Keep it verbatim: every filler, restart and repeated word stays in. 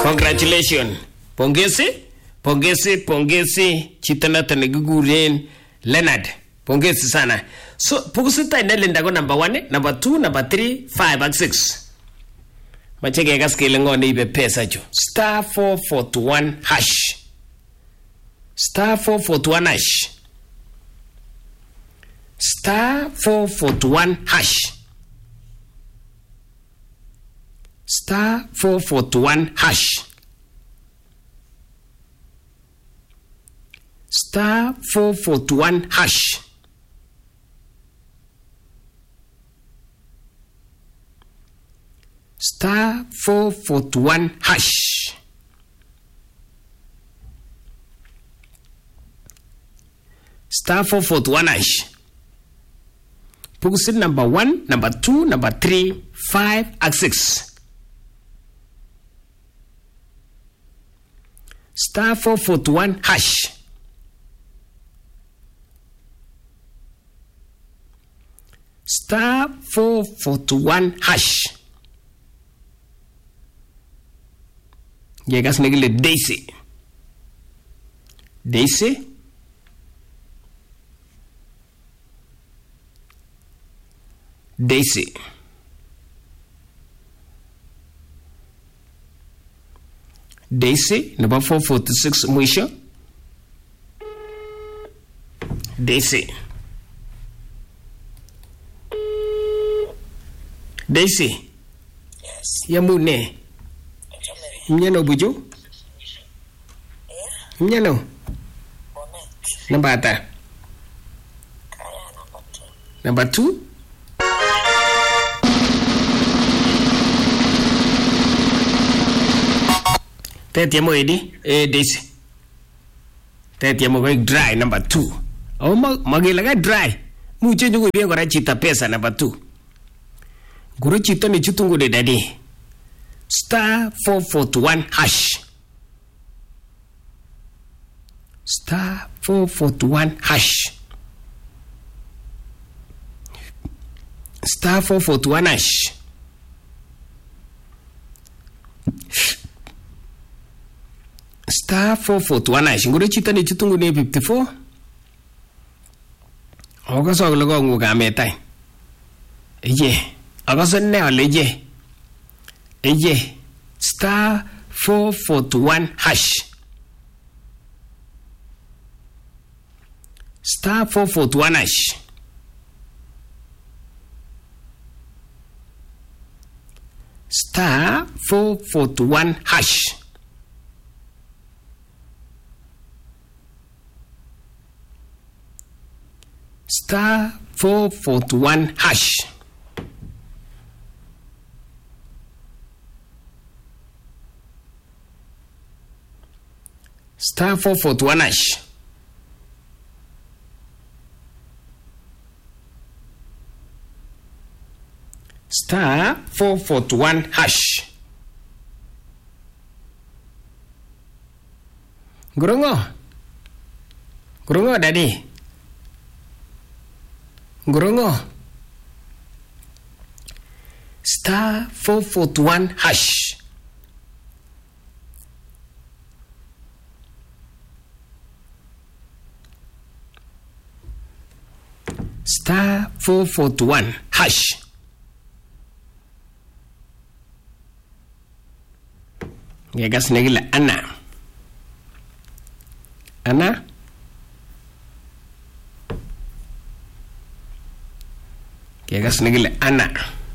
Congratulations. Pongezi, pongezi, pongezi. Chito noton nekikuren Leonard. Pongezi sana. So, pukusita inalinda ko number one, number two, number three, five, and six. Macheke kaskele ngone ibe pesa jo. Star four forty-one hash. Star four forty-one hash. Star four forty-one hash. Star four forty-one hash. Star four forty-one hash. Star four forty-one hash. Star four forty-one hash. Pukusit number one, number two, number three, five, and six. Star four forty-one hash. Star four forty-one hash. Yegas negile Daisy. Daisy. Daisy. Daisy, number four forty-six mwisho. Daisy. Daisy. Yes. Yamune. Mnyano buju? Yeah. Mnyano? Bonnet. Number ata? Kaya number two. Number two? Tete mo edi? Eh, Daisy. Tete mo koi dry number two. Oh, mag magilaga dry. Mucho nyungu biya kora chita pesa number two. Guru chita ni chutungu de daddy. Star four forty-one hash. Star four forty-one hash. Star four forty-one hash. Star four forty-one hash. Ngure chita ni chutungu ni fifty-four. Oga so logo ngu ka metai. Eje. Oga so ne ole je. Eje. Star four forty-one hash. Star four forty-one hash. Star four forty-one hash. Star four forty-one hash. Star four forty-one hash. Star four forty-one hash. Gurungo. Gurungo daddy. Gurungo. Star four forty-one hash. Star four forty-one hash. Gegas negila Anna. Anna. Gegas negila Anna.